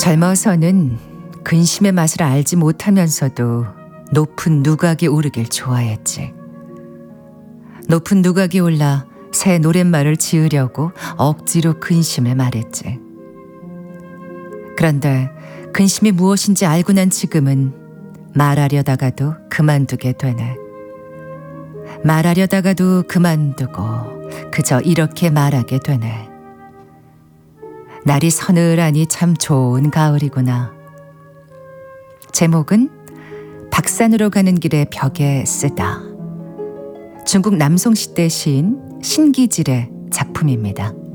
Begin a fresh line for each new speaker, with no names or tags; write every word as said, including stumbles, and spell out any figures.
젊어서는 근심의 맛을 알지 못하면서도 높은 누각에 오르길 좋아했지. 높은 누각이 올라 새 노랫말을 지으려고 억지로 근심을 말했지. 그런데 근심이 무엇인지 알고 난 지금은 말하려다가도 그만두게 되네. 말하려다가도 그만두고 그저 이렇게 말하게 되네. 날이 서늘하니 참 좋은 가을이구나. 제목은 박산으로 가는 길의 벽에 쓰다. 중국 남송시대 시인 신기질의 작품입니다.